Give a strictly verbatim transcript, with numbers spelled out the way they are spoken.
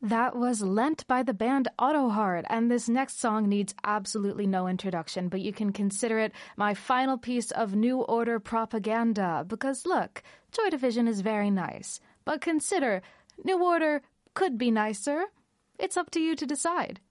That was Lent by the band Autoheart, and this next song needs absolutely no introduction, but you can consider it my final piece of New Order propaganda, because look, Joy Division is very nice, but consider New Order could be nicer. It's up to you to decide.